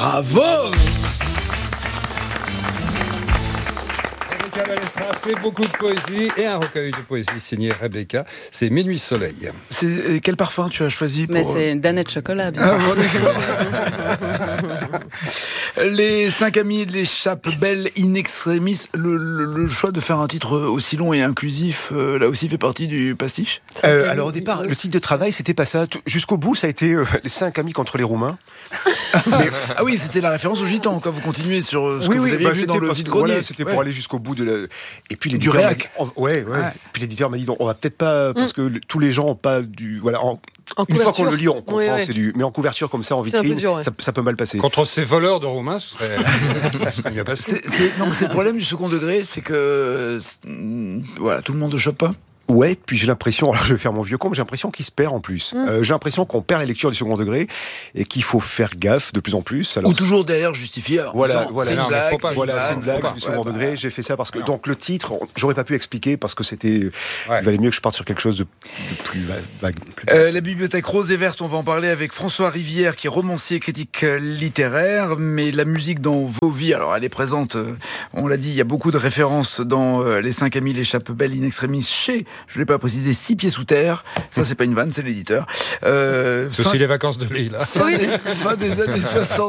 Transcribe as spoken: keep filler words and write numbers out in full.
Bravo. Rebecca Balestra fait beaucoup de poésie et un recueil de poésie signé Rebecca. C'est Minuit Soleil. C'est, euh, quel parfum tu as choisi pour... Mais c'est Danette Chocolat, bien Ah, sûr. Les cinq amis de l'échappe belle in extremis. Le, le, le choix de faire un titre aussi long et inclusif, euh, là aussi fait partie du pastiche. Euh, alors au départ, le titre de travail, c'était pas ça. Tout- jusqu'au bout, ça a été euh, les cinq amis contre les Roumains. Mais, ah oui, c'était la référence au gitan. Quand vous continuez sur ce oui, que oui, vous aviez bah, vu dans c'était le parce vide que, grenier. voilà, c'était Ouais. pour aller jusqu'au bout de la. Et puis Du l'éditeur m'a réac. dit- oh, ouais, ouais, Ouais. Puis l'éditeur m'a dit, donc, on va peut-être pas, parce que le- tous les gens ont pas du, voilà. En, En une fois qu'on couverture. le lit, on comprend Oui, oui. que c'est du. Mais en couverture comme ça, en C'est un peu vitrine, dur, ouais. ça, ça peut mal passer. Contre ces voleurs de Roumains, ce serait, ce serait mieux passé. C'est, c'est, non, mais c'est le problème du second degré, c'est que euh, voilà, tout le monde ne chope pas. Ouais, puis j'ai l'impression, alors je vais faire mon vieux con, mais j'ai l'impression qu'il se perd en plus. Mm. Euh, j'ai l'impression qu'on perd la lecture du second degré et qu'il faut faire gaffe de plus en plus. Alors, Ou toujours derrière justifier. en Voilà, disant, voilà. c'est une Non, mais blague, faut pas, c'est Voilà, une c'est une blague, faut c'est pas. du second Ouais, degré. bah, J'ai fait ça parce que Non. donc le titre, on- j'aurais pas pu expliquer parce que c'était, Ouais. il valait mieux que je parte sur quelque chose de, de plus va- vague. plus- Euh, la bibliothèque Rose et Verte, on va en parler avec François Rivière, qui est romancier et critique euh, littéraire. Mais la musique dans vos vies, alors elle est présente, euh, on l'a dit, il y a beaucoup de références dans euh, Les cinq amis, l'échappe belle in extremis chez, je ne l'ai pas précisé, Six pieds sous terre. Ça, c'est pas une vanne, c'est l'éditeur. Euh, C'est fin, aussi les vacances de l'île. Hein. fin des, fin des années soixante.